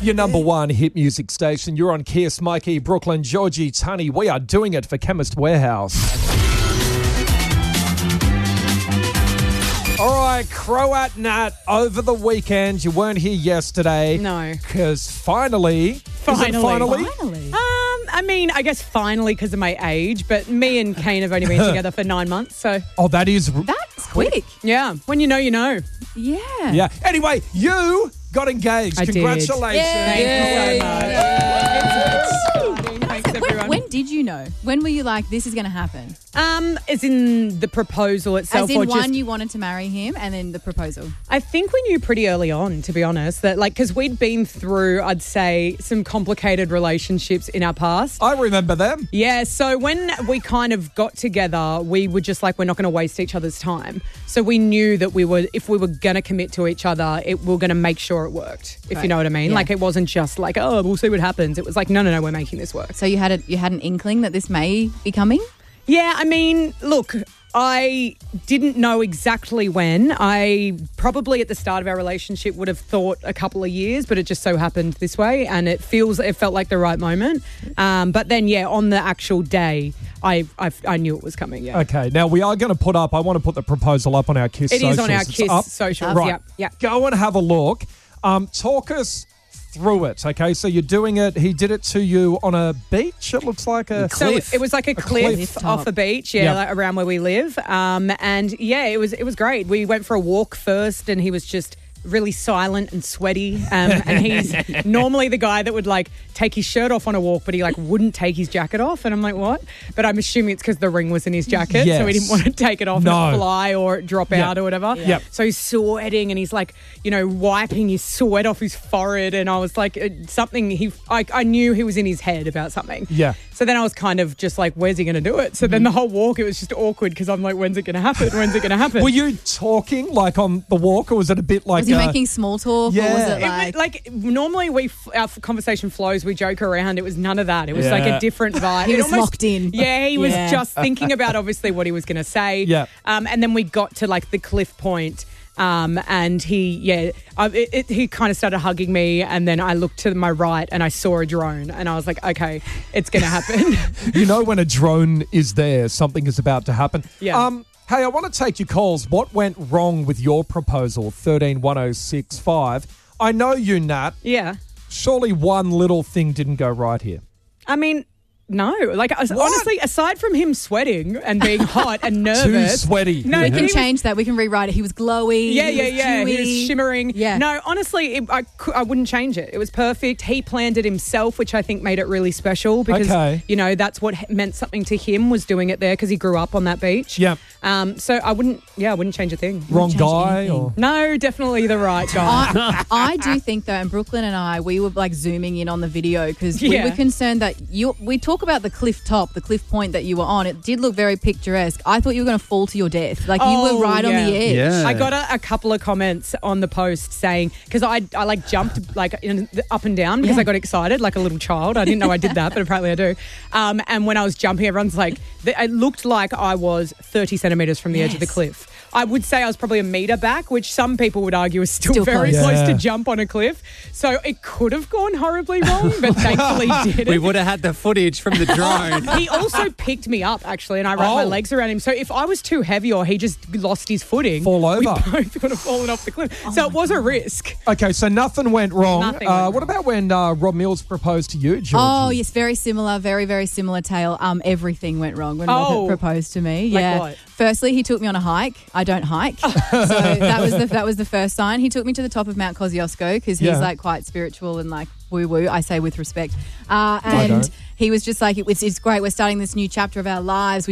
Your number one hit music station. You're on Kiss, Mikey, Brooklyn, Georgie, Tunny. We are doing it for Chemist Warehouse. All right, Croat Nat, over the weekend. You weren't here yesterday. No. Because finally. Is it finally? I mean, I guess finally because of my age, but me and Kane have only been together for 9 months, so. Oh, that is. That's quick. Yeah, when you know, you know. Yeah. Yeah. Anyway, you got engaged. I did. Congratulations. Thank you so much. Thanks, everyone. When did you know? When were you like, this is going to happen? As in the proposal itself, As in or just one, you wanted to marry him, and then the proposal. I think we knew pretty early on, to be honest, that because we'd been through, I'd say, some complicated relationships in our past. I remember them. Yeah, so when we kind of got together, we were just like, we're not going to waste each other's time. So we knew that if we were going to commit to each other, we were going to make sure it worked, if you know what I mean. Yeah. Like, it wasn't just like, oh, we'll see what happens. It was like, no, we're making this work. So you had an inkling that this may be coming? Yeah, I mean, look, I didn't know exactly when. I probably at the start of our relationship would have thought a couple of years, but it just so happened this way, and it felt like the right moment. But then, yeah, on the actual day, I knew it was coming. Yeah. Okay, now we are going to I want to put the proposal up on our Kiss socials. It is on our It's Kiss up. socials. Right. Yeah. Go and have a look. Talk us through it, okay? So you're doing it. He did it to you on a beach. It looks like a cliff. So it was like a cliff off a beach, like around where we live. And yeah, it was great. We went for a walk first, and he was just really silent and sweaty. And he's normally the guy that would like take his shirt off on a walk, but he like wouldn't take his jacket off. And I'm like, what? But I'm assuming it's because the ring was in his jacket. Yes. So he didn't want to take it off and fly or drop out or whatever. Yep. So he's sweating and he's like, wiping his sweat off his forehead. And I was like, I knew he was in his head about something. Yeah. So then I was kind of just like, where's he going to do it? So then the whole walk, it was just awkward because I'm like, when's it going to happen? When's it going to happen? Were you talking like on the walk, or was it a bit like... Was he making small talk? Yeah. Or was it like... Normally our conversation flows, we joke around. It was none of that. It was like a different vibe. He was locked in. Yeah, he was just thinking about obviously what he was going to say. Yeah. And then we got to like the cliff point. And he kind of started hugging me, and then I looked to my right and I saw a drone, and I was like, okay, it's going to happen. You know when a drone is there, something is about to happen. Yeah. Hey, I want to take your calls. What went wrong with your proposal? 131065. I know you, Nat. Yeah. Surely one little thing didn't go right here. I mean, no. Like, honestly, aside from him sweating and being hot and nervous. Too sweaty. No, We can change that. We can rewrite it. He was glowy. Yeah. He He was shimmering. Yeah. No, honestly, I wouldn't change it. It was perfect. He planned it himself, which I think made it really special because, that's what meant something to him, was doing it there because he grew up on that beach. Yeah. So I wouldn't change a thing. Wrong guy? Or? No, definitely the right guy. I do think, though, and Brooklyn and I, we were like zooming in on the video because we were concerned that we talk about the cliff top, the cliff point that you were on. It did look very picturesque. I thought you were going to fall to your death. Like you were right on the edge. Yeah. I got a couple of comments on the post saying, because I like jumped like up and down because I got excited like a little child. I didn't know I did that, but apparently I do. And when I was jumping, everyone's like, it looked like I was 30 centimetres from the edge of the cliff. I would say I was probably a metre back, which some people would argue is still very close to jump on a cliff. So it could have gone horribly wrong, but thankfully didn't. We would have had the footage from the drone. He also picked me up, actually, and I wrapped my legs around him. So if I was too heavy or he just lost his footing, fall over. We both would have fallen off the cliff. So it was a risk. Okay, so nothing went wrong. Nothing went wrong. What about when Rob Mills proposed to you, Georgie? Oh, yes, very similar, very, very similar tale. Everything went wrong when Rob proposed to me. Like what? Firstly, he took me on a hike. I don't hike. So that was the first sign. He took me to the top of Mount Kosciuszko because he's like quite spiritual and like woo-woo, I say with respect. And he was just like, it's great. We're starting this new chapter of our lives.